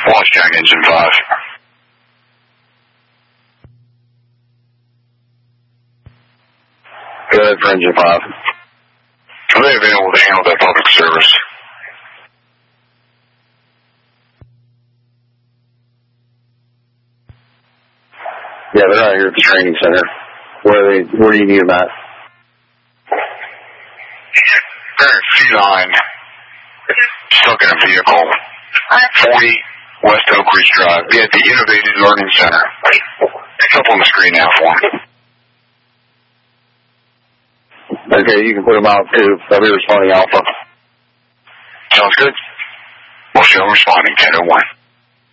Launch Jack Engine 5. Go ahead for Engine 5. Are they available to handle that public service? Yeah, they're out here at the training center. Where do you need them at? They're at Feline. Stuck in a vehicle. 40 West Oak Ridge Drive. Be at the Innovative Learning Center. It's up on the screen now for them. Okay, you can put them out too. They'll be responding Alpha. Sounds good. We'll show them responding 1001.